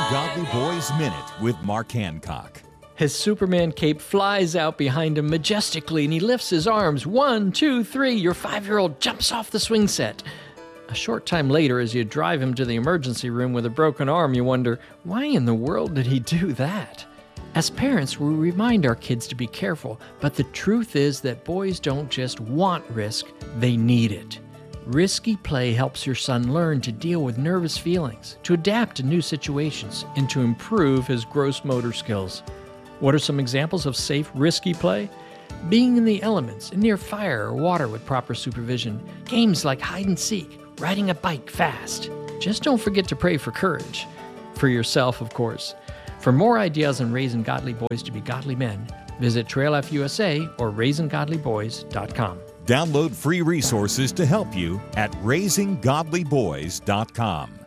Godly Boys Minute with Mark Hancock. His Superman cape flies out behind him majestically, and he lifts his arms. 1, 2, 3. Your 5-year-old jumps off the swing set. A short time later, as you drive him to the emergency room with a broken arm, you wonder, why in the world did he do that? As parents, we remind our kids to be careful, but the truth is that boys don't just want risk, they need it. Risky play helps your son learn to deal with nervous feelings, to adapt to new situations, and to improve his gross motor skills. What are some examples of safe, risky play? Being in the elements, near fire or water with proper supervision. Games like hide and seek, riding a bike fast. Just don't forget to pray for courage. For yourself, of course. For more ideas on raising godly boys to be godly men, visit Trail F USA or raisinggodlyboys.com. Download free resources to help you at raisinggodlyboys.com.